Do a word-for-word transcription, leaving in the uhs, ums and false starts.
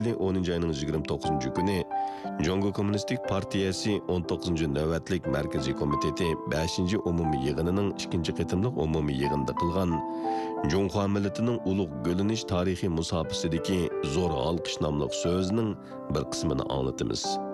o'ninchi ayning yigirma to'qqizinchi kuni Jongo Kommunistik Partiyasi o'n to'qqizinchi navbatlik markaziy komiteti beshinchi umumiy yig'inining ikkinchi qitimliq umumiy yig'inida qilgan Jonghua millatining ulug' gulinish tarixiy musobasidagi zo'r olqish nomli so'zining bir qismini anglatamiz.